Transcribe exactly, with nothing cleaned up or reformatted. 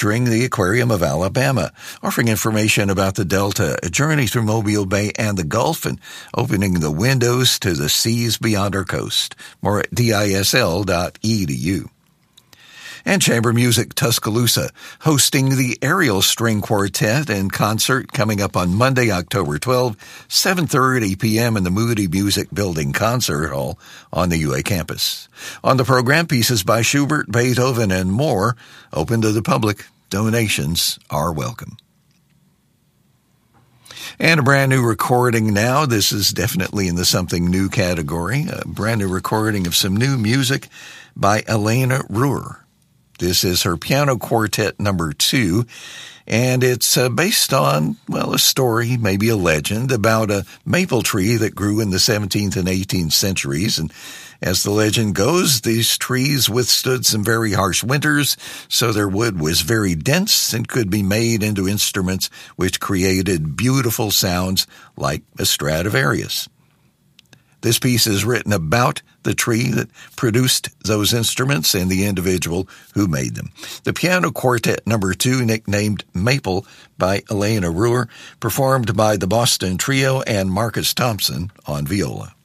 featuring the Aquarium of Alabama, offering information about the Delta, a journey through Mobile Bay and the Gulf, and opening the windows to the seas beyond our coast. More at D I S L dot E D U. And Chamber Music Tuscaloosa, hosting the Ariel String Quartet and concert coming up on Monday, October twelfth, seven thirty p.m. in the Moody Music Building Concert Hall on the U A campus. On the program, pieces by Schubert, Beethoven, and more, open to the public. Donations are welcome. And a brand new recording now. This is definitely in the something new category. A brand new recording of some new music by Elena Ruhr. This is her piano quartet number two, and it's uh, based on, well, a story, maybe a legend, about a maple tree that grew in the seventeenth and eighteenth centuries. And as the legend goes, these trees withstood some very harsh winters, so their wood was very dense and could be made into instruments which created beautiful sounds like a Stradivarius. This piece is written about the tree that produced those instruments and the individual who made them. The piano quartet number two, nicknamed Maple by Elena Ruhr, performed by the Boston Trio and Marcus Thompson on viola.